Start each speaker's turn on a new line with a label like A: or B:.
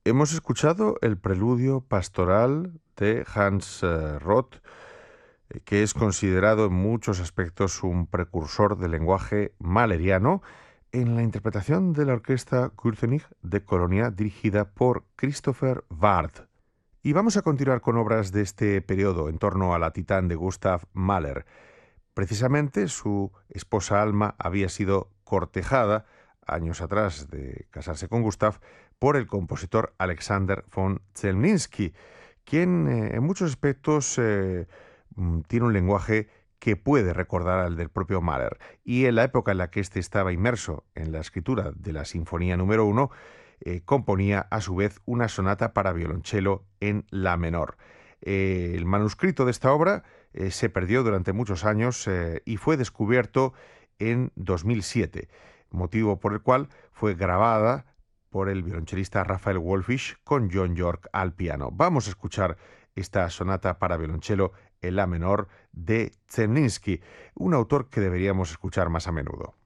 A: Hemos escuchado el preludio pastoral de Hans Roth, que es considerado en muchos aspectos un precursor del lenguaje mahleriano, en la interpretación de la orquesta König de Colonia dirigida por Christopher Ward. Y vamos a continuar con obras de este periodo en torno a la Titán de Gustav Mahler. Precisamente su esposa Alma había sido cortejada años atrás de casarse con Gustav por el compositor Alexander von Zelninsky, quien en muchos aspectos tiene un lenguaje que puede recordar al del propio Mahler. Y en la época en la que éste estaba inmerso en la escritura de la Sinfonía número 1, componía a su vez una sonata para violonchelo en la menor. El manuscrito de esta obra se perdió durante muchos años y fue descubierto en 2007, motivo por el cual fue grabada por el violonchelista Rafael Wolfisch con John York al piano. Vamos a escuchar esta sonata para violonchelo en la menor de Zelninsky, un autor que deberíamos escuchar más a menudo.